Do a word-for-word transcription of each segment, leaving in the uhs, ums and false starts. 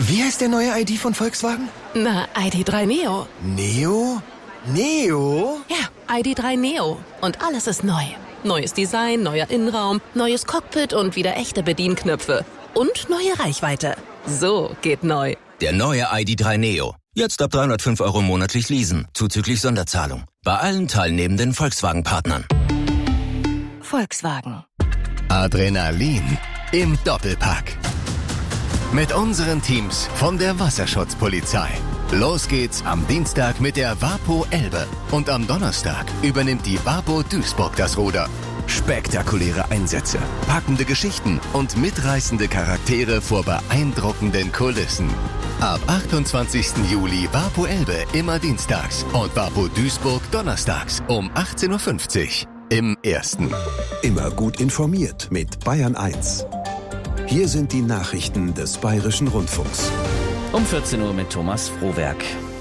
Wie heißt der neue I D von Volkswagen? Na, I D drei Neo. Neo? Neo? Ja, I D drei Neo. Und alles ist neu. Neues Design, neuer Innenraum, neues Cockpit und wieder echte Bedienknöpfe. Und neue Reichweite. So geht neu. Der neue I D drei Neo. Jetzt ab dreihundertfünf Euro monatlich leasen, zuzüglich Sonderzahlung. Bei allen teilnehmenden Volkswagen-Partnern. Volkswagen. Adrenalin im Doppelpack. Mit unseren Teams von der Wasserschutzpolizei. Los geht's am Dienstag mit der WaPo Elbe. Und am Donnerstag übernimmt die WaPo Duisburg das Ruder. Spektakuläre Einsätze, packende Geschichten und mitreißende Charaktere vor beeindruckenden Kulissen. Ab achtundzwanzigsten Juli WaPo Elbe immer dienstags und WaPo Duisburg donnerstags um achtzehn Uhr fünfzig im Ersten. Immer gut informiert mit Bayern eins. Hier sind die Nachrichten des Bayerischen Rundfunks. Um vierzehn Uhr mit Thomas Frohwerk.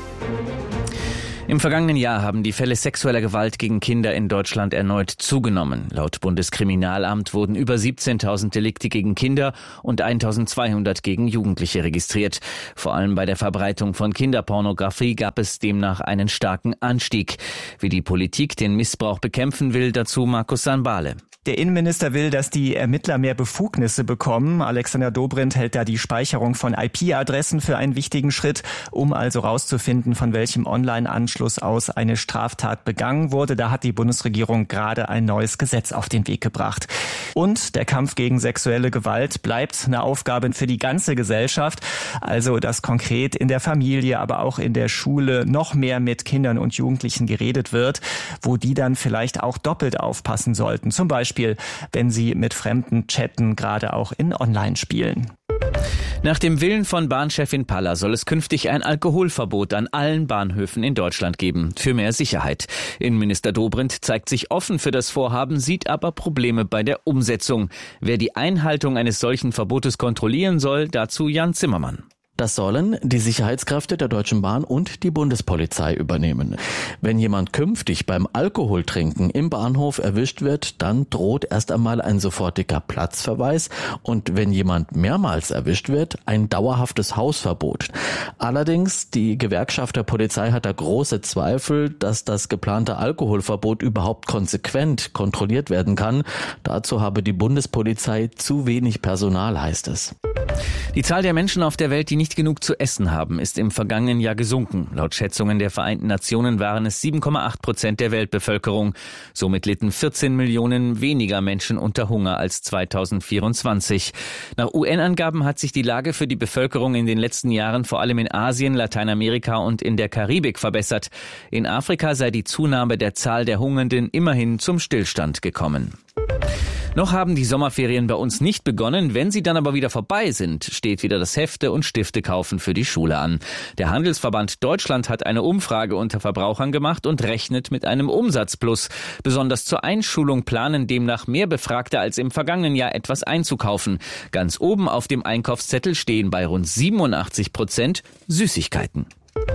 Im vergangenen Jahr haben die Fälle sexueller Gewalt gegen Kinder in Deutschland erneut zugenommen. Laut Bundeskriminalamt wurden über siebzehntausend Delikte gegen Kinder und eintausendzweihundert gegen Jugendliche registriert. Vor allem bei der Verbreitung von Kinderpornografie gab es demnach einen starken Anstieg. Wie die Politik den Missbrauch bekämpfen will, dazu Markus Sanbale. Der Innenminister will, dass die Ermittler mehr Befugnisse bekommen. Alexander Dobrindt hält da die Speicherung von I P-Adressen für einen wichtigen Schritt, um also rauszufinden, von welchem Online-Anschluss aus eine Straftat begangen wurde. Da hat die Bundesregierung gerade ein neues Gesetz auf den Weg gebracht. Und der Kampf gegen sexuelle Gewalt bleibt eine Aufgabe für die ganze Gesellschaft. Also, dass konkret in der Familie, aber auch in der Schule noch mehr mit Kindern und Jugendlichen geredet wird, wo die dann vielleicht auch doppelt aufpassen sollten. Zum Beispiel wenn sie mit Fremden chatten, gerade auch in Online-Spielen. Nach dem Willen von Bahnchefin Paller soll es künftig ein Alkoholverbot an allen Bahnhöfen in Deutschland geben, für mehr Sicherheit. Innenminister Dobrindt zeigt sich offen für das Vorhaben, sieht aber Probleme bei der Umsetzung. Wer die Einhaltung eines solchen Verbotes kontrollieren soll, dazu Jan Zimmermann. Das sollen die Sicherheitskräfte der Deutschen Bahn und die Bundespolizei übernehmen. Wenn jemand künftig beim Alkoholtrinken im Bahnhof erwischt wird, dann droht erst einmal ein sofortiger Platzverweis und wenn jemand mehrmals erwischt wird, ein dauerhaftes Hausverbot. Allerdings, die Gewerkschaft der Polizei hat da große Zweifel, dass das geplante Alkoholverbot überhaupt konsequent kontrolliert werden kann. Dazu habe die Bundespolizei zu wenig Personal, heißt es. Die Zahl der Menschen auf der Welt, die nicht genug zu essen haben, ist im vergangenen Jahr gesunken. Laut Schätzungen der Vereinten Nationen waren es sieben Komma acht Prozent der Weltbevölkerung. Somit litten vierzehn Millionen weniger Menschen unter Hunger als zweitausendvierundzwanzig. Nach U N-Angaben hat sich die Lage für die Bevölkerung in den letzten Jahren vor allem in Asien, Lateinamerika und in der Karibik verbessert. In Afrika sei die Zunahme der Zahl der Hungernden immerhin zum Stillstand gekommen. Noch haben die Sommerferien bei uns nicht begonnen. Wenn sie dann aber wieder vorbei sind, steht wieder das Hefte- und Stiftekaufen für die Schule an. Der Handelsverband Deutschland hat eine Umfrage unter Verbrauchern gemacht und rechnet mit einem Umsatzplus. Besonders zur Einschulung planen demnach mehr Befragte als im vergangenen Jahr etwas einzukaufen. Ganz oben auf dem Einkaufszettel stehen bei rund siebenundachtzig Prozent Süßigkeiten.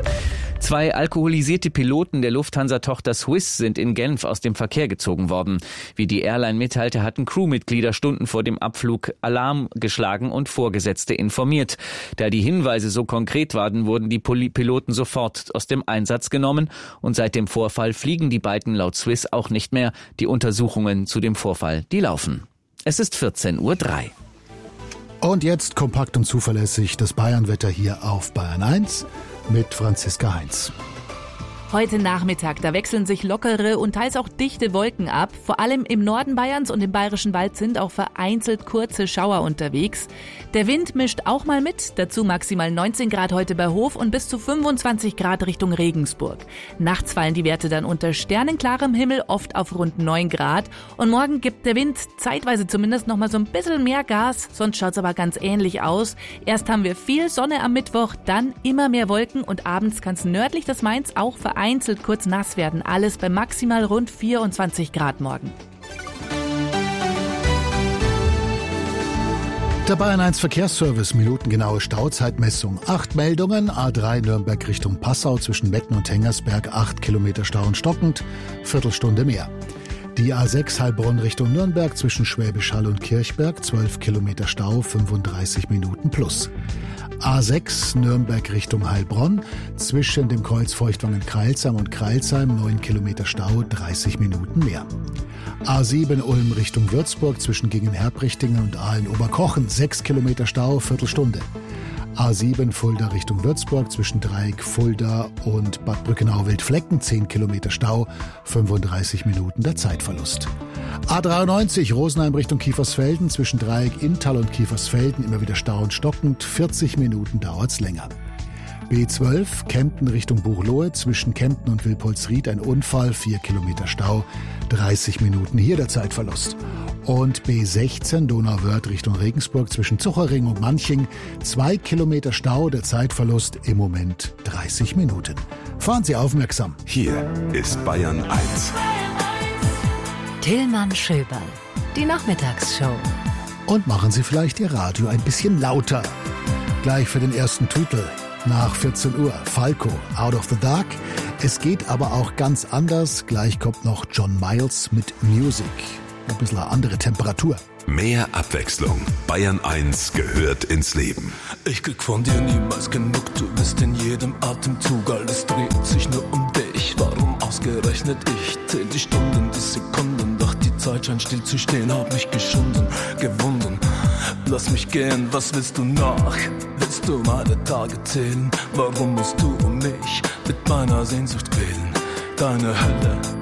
Zwei alkoholisierte Piloten der Lufthansa-Tochter Swiss sind in Genf aus dem Verkehr gezogen worden. Wie die Airline mitteilte, hatten Crewmitglieder Stunden vor dem Abflug Alarm geschlagen und Vorgesetzte informiert. Da die Hinweise so konkret waren, wurden die Piloten sofort aus dem Einsatz genommen und seit dem Vorfall fliegen die beiden laut Swiss auch nicht mehr. Die Untersuchungen zu dem Vorfall, die laufen. Es ist vierzehn Uhr drei. Und jetzt kompakt und zuverlässig das Bayernwetter hier auf Bayern eins. Mit Franziska Heinz. Heute Nachmittag, da wechseln sich lockere und teils auch dichte Wolken ab. Vor allem im Norden Bayerns und im Bayerischen Wald sind auch vereinzelt kurze Schauer unterwegs. Der Wind mischt auch mal mit, dazu maximal neunzehn Grad heute bei Hof und bis zu fünfundzwanzig Grad Richtung Regensburg. Nachts fallen die Werte dann unter sternenklarem Himmel oft auf rund neun Grad. Und morgen gibt der Wind zeitweise zumindest noch mal so ein bisschen mehr Gas, sonst schaut's aber ganz ähnlich aus. Erst haben wir viel Sonne am Mittwoch, dann immer mehr Wolken und abends kann's nördlich des Mains auch vereinzelt Einzeln kurz nass werden. Alles bei maximal rund vierundzwanzig Grad morgen. Der Bayern eins Verkehrsservice, minutengenaue Stauzeitmessung. Acht Meldungen, A drei Nürnberg Richtung Passau zwischen Metten und Hengersberg, acht Kilometer Stau und stockend, Viertelstunde mehr. Die A sechs Heilbronn Richtung Nürnberg zwischen Schwäbisch Hall und Kirchberg, zwölf Kilometer Stau, fünfunddreißig Minuten plus. A sechs Nürnberg Richtung Heilbronn, zwischen dem Kreuz Feuchtwangen-Kreilsheim und Kreilsheim neun Kilometer Stau, dreißig Minuten mehr. A sieben Ulm Richtung Würzburg, zwischen Gingen-Herbrichtingen und Aalen-Oberkochen, sechs Kilometer Stau, Viertelstunde. A sieben Fulda Richtung Würzburg, zwischen Dreieck, Fulda und Bad Brückenau-Wildflecken, zehn Kilometer Stau, fünfunddreißig Minuten der Zeitverlust. A dreiundneunzig Rosenheim Richtung Kiefersfelden, zwischen Dreieck, Inntal und Kiefersfelden, immer wieder Stau und stockend, vierzig Minuten dauert's länger. B zwölf Kempten Richtung Buchloe, zwischen Kempten und Wilpolsried ein Unfall, vier Kilometer Stau, dreißig Minuten hier der Zeitverlust. Und B sechzehn Donauwörth Richtung Regensburg, zwischen Zuchering und Manching, zwei Kilometer Stau, der Zeitverlust im Moment dreißig Minuten. Fahren Sie aufmerksam. Hier ist Bayern eins. Tillmann Schöberl, die Nachmittagsshow. Und machen Sie vielleicht Ihr Radio ein bisschen lauter. Gleich für den ersten Titel. Nach vierzehn Uhr, Falco, Out of the Dark. Es geht aber auch ganz anders. Gleich kommt noch John Miles mit Music. Ein bisschen eine andere Temperatur. Mehr Abwechslung. Bayern eins gehört ins Leben. Ich krieg von dir niemals genug. Du bist in jedem Atemzug. Alles dreht sich nur um dich. Warum ausgerechnet ich? Zähl die Stunden, die Sekunden. Doch die Zeit scheint still zu stehen. Hab mich geschunden, gewunden. Lass mich gehen, was willst du noch? Willst du meine Tage zählen? Warum musst du um mich mit meiner Sehnsucht quälen? Deine Hölle